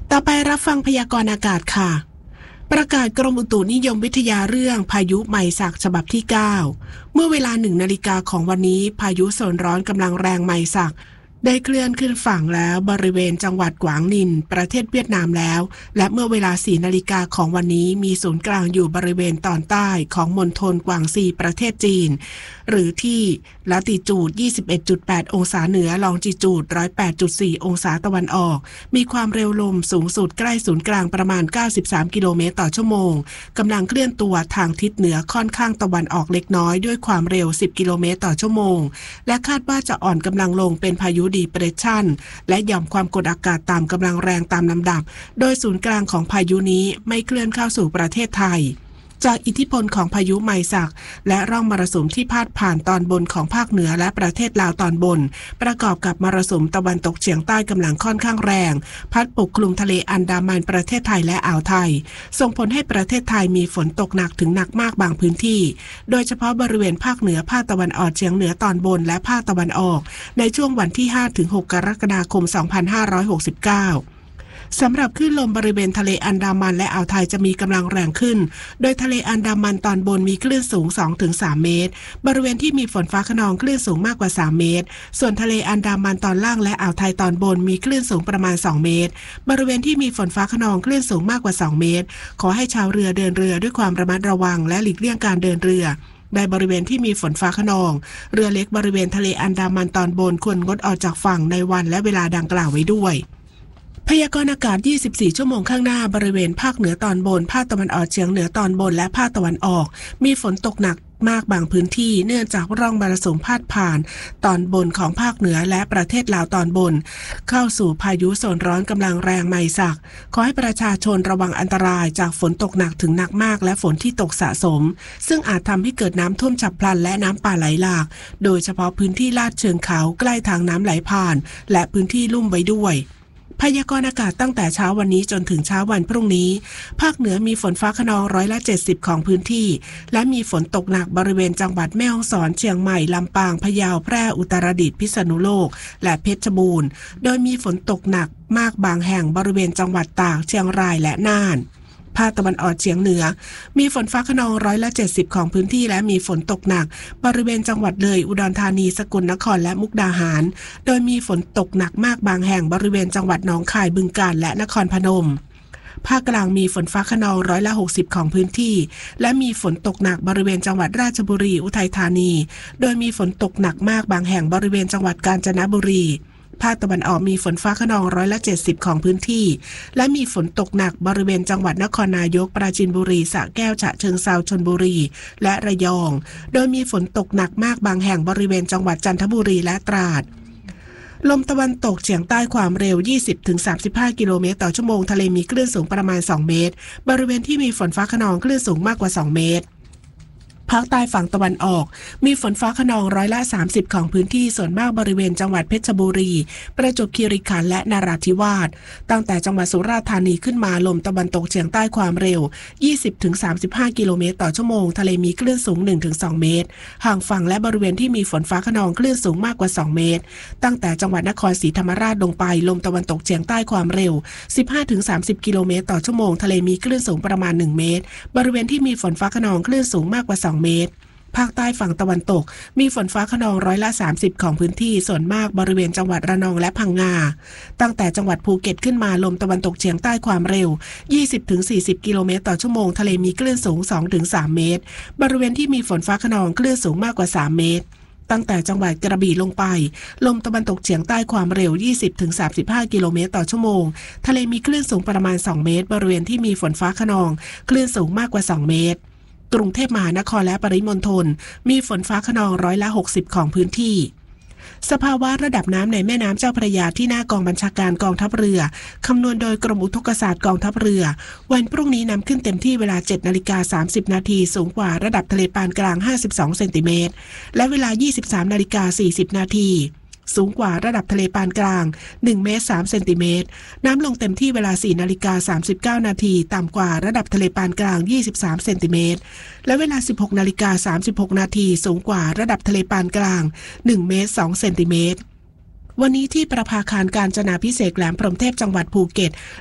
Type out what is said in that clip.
ต่อไปรับฟังพยากรณ์อากาศค่ะประกาศกรมอุตุนิยมวิทยาเรื่องพายุไมศักฉบับที่9เมื่อเวลา1 นาฬิกาของวันนี้พายุโซนร้อนกำลังแรงไมศักได้เคลื่อนขึ้นฝั่งแล้วบริเวณจังหวัดกวางนินประเทศเวียดนามแล้วและเมื่อเวลา4 นาฬิกาของวันนี้มีศูนย์กลางอยู่บริเวณตอนใต้ของมณฑลกวางซีประเทศจีนหรือที่ละติจูด 21.8 องศาเหนือลองจิจูด 108.4 องศาตะวันออกมีความเร็วลมสูงสุดใกล้ศูนย์กลางประมาณ93 กิโลเมตรต่อชั่วโมงกำลังเคลื่อนตัวทางทิศเหนือค่อนข้างตะวันออกเล็กน้อยด้วยความเร็ว10 กิโลเมตรต่อชั่วโมงและคาดว่าจะอ่อนกำลังลงเป็นพายุดีเปรสชั่นและหย่อมความกดอากาศต่ำกำลังแรงตามลำดับโดยศูนย์กลางของพายุนี้ไม่เคลื่อนเข้าสู่ประเทศไทยจากอิทธิพลของพายุไมศักและร่องมรสุมที่พาดผ่านตอนบนของภาคเหนือและประเทศลาวตอนบนประกอบกับมรสุมตะวันตกเฉียงใต้กำลังค่อนข้างแรงพัดปกคลุมทะเลอันดามันประเทศไทยและอ่าวไทยส่งผลให้ประเทศไทยมีฝนตกหนักถึงหนักมากบางพื้นที่โดยเฉพาะบริเวณภาคเหนือภาคตะวันออกเฉียงเหนือตอนบนและภาคตะวันออกในช่วงวันที่ 5-6 กรกฎาคม 2569สำหรับคลื่นลมบริเวณทะเลอันดามันและอ่าวไทยจะมีกำลังแรงขึ้นโดยทะเลอันดามันตอนบนมีคลื่นสูง 2-3 เมตรบริเวณที่มีฝนฟ้าคะนองคลื่นสูงมากกว่า3 เมตรส่วนทะเลอันดามันตอนล่างและอ่าวไทยตอนบนมีคลื่นสูงประมาณ2 เมตรบริเวณที่มีฝนฟ้าคะนองคลื่นสูงมากกว่า2 เมตรขอให้ชาวเรือเดินเรือด้วยความระมัดระวังและหลีกเลี่ยงการเดินเรือในบริเวณที่มีฝนฟ้าคะนองเรือเล็กบริเวณทะเลอันดามันตอนบนควรงดออกจากฝั่งในวันและเวลาดังกล่าวไว้ด้วยพยากรณ์อากาศ24 ชั่วโมงข้างหน้าบริเวณภาคเหนือตอนบนภาคตะวันออกเฉียงเหนือตอนบนและภาคตะวันออกมีฝนตกหนักมากบางพื้นที่เนื่องจากร่องมรสุมพาดผ่านตอนบนของภาคเหนือและประเทศลาวตอนบนเข้าสู่พายุโซนร้อนกำลังแรงไมศักขอให้ประชาชนระวังอันตรายจากฝนตกหนักถึงหนักมากและฝนที่ตกสะสมซึ่งอาจทำให้เกิดน้ำท่วมฉับพลันและน้ำป่าไหลหลากโดยเฉพาะพื้นที่ลาดเชิงเขาใกล้ทางน้ำไหลผ่านและพื้นที่ลุ่มไว้ด้วยพยากรณ์อากาศตั้งแต่เช้าวันนี้จนถึงเช้าวันพรุ่งนี้ภาคเหนือมีฝนฟ้าคะนอง70%ของพื้นที่และมีฝนตกหนักบริเวณจังหวัดแม่ฮ่องสอนเชียงใหม่ลำปางพะเยาแพร่อุตรดิตถ์พิษณุโลกและเพชรบูรณ์โดยมีฝนตกหนักมากบางแห่งบริเวณจังหวัดตากเชียงรายและน่านภาคตะวันออกเฉียงเหนือมีฝนฟ้าคะนอง70%ของพื้นที่และมีฝนตกหนักบริเวณจังหวัดเลยอุดรธานีสกลนครและมุกดาหารโดยมีฝนตกหนักมากบางแห่งบริเวณจังหวัดหนองคายบึงกาฬและนครพนมภาคกลางมีฝนฟ้าคะนอง60%ของพื้นที่และมีฝนตกหนักบริเวณจังหวัดราชบุรีอุทัยธานีโดยมีฝนตกหนักมากบางแห่งบริเวณจังหวัดกาญจนบุรีภาคตะวันออกมีฝนฟ้าคะนอง70%ของพื้นที่และมีฝนตกหนักบริเวณจังหวัดนครนายกปราจีนบุรีสระแก้วฉะเชิงเทราชลบุรีและระยองโดยมีฝนตกหนักมากบางแห่งบริเวณจังหวัดจันทบุรีและตราดลมตะวันตกเฉียงใต้ความเร็ว 20-35 กิโลเมตรต่อชั่วโมงทะเลมีคลื่นสูงประมาณ2 เมตรบริเวณที่มีฝนฟ้าคะนองคลื่นสูงมากกว่า2 เมตรภาคใต้ฝั่งตะวันออกมีฝนฟ้าคะนอง30%ของพื้นที่ส่วนมากบริเวณจังหวัดเพชรบุรีประจวบคีรีขันธ์และนราธิวาสตั้งแต่จังหวัดสุราษฎร์ธานีขึ้นมาลมตะวันตกเฉียงใต้ความเร็ว 20-35 กิโลเมตรต่อชั่วโมงทะเลมีคลื่นสูง 1-2 เมตรห่างฝั่งและบริเวณที่มีฝนฟ้าคะนองคลื่นสูงมากกว่า2 เมตรตั้งแต่จังหวัดนครศรีธรรมราชลงไปลมตะวันตกเฉียงใต้ความเร็ว 15-30 กิโลเมตรต่อชั่วโมงทะเลมีคลื่นสูงประมาณ1 เมตรบริเวณที่มีฝนฟ้าคะนองคลื่นสูงมากกว่า2 เมตรภาคใต้ฝั่งตะวันตกมีฝนฟ้าคะนอง30%ของพื้นที่ส่วนมากบริเวณจังหวัดระนองและพังงาตั้งแต่จังหวัดภูเก็ตขึ้นมาลมตะวันตกเฉียงใต้ความเร็ว 20-40 กิโลเมตรต่อชั่วโมงทะเลมีคลื่นสูง 2-3 เมตรบริเวณที่มีฝนฟ้าคะนองคลื่นสูงมากกว่า3 เมตรตั้งแต่จังหวัดกระบี่ลงไปลมตะวันตกเฉียงใต้ความเร็ว 20-35 กิโลเมตรต่อชั่วโมงทะเลมีคลื่นสูงประมาณ2 เมตรบริเวณที่มีฝนฟ้าคะนองคลื่นสูงมากกว่า2 เมตรกรุงเทพมหานครและปริมณฑลมีฝนฟ้าคะนอง60%ของพื้นที่สภาวะระดับน้ำในแม่น้ำเจ้าพระยาที่หน้ากองบัญชาการกองทัพเรือคำนวณโดยกรมอุทกศาสตร์กองทัพเรือวันพรุ่งนี้น้ำขึ้นเต็มที่เวลา 7:30 นาทีสูงกว่าระดับทะเลปานกลาง52เซนติเมตรและเวลา 23:40 นาทีสูงกว่าระดับทะเลปานกลาง1 เมตร 3 เซนติเมตรน้ำลงเต็มที่เวลา 4:39 นาทีต่ำกว่าระดับทะเลปานกลาง23 เซนติเมตรและเวลา 16:36 นาทีสูงกว่าระดับทะเลปานกลาง1 เมตร 2 เซนติเมตรวันนี้ที่ประภาคารกาญจนาภิเษกแหลมพรหมเทพจังหวัดภูเก็ต